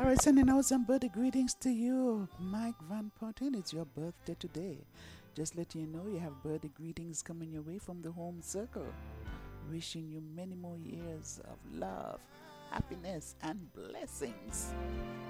All right, sending out some birthday greetings to you, Mike Van Potten. It's your birthday today. Just let you know you have birthday greetings coming your way from the home circle. Wishing you many more years of love, happiness, and blessings.